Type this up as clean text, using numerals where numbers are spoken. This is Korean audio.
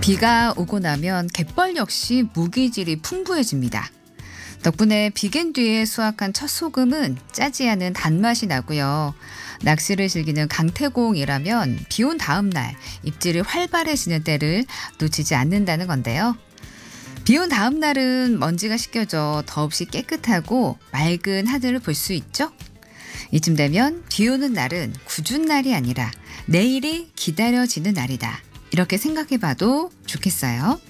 비가 오고 나면 갯벌 역시 무기질이 풍부해집니다. 덕분에 비갠 뒤에 수확한 첫 소금은 짜지 않은 단맛이 나고요. 낚시를 즐기는 강태공이라면 비 온 다음 날 입질이 활발해지는 때를 놓치지 않는다는 건데요. 비 온 다음 날은 먼지가 씻겨져 더없이 깨끗하고 맑은 하늘을 볼 수 있죠. 이쯤 되면 비 오는 날은 굳은 날이 아니라 내일이 기다려지는 날이다. 이렇게 생각해봐도 좋겠어요.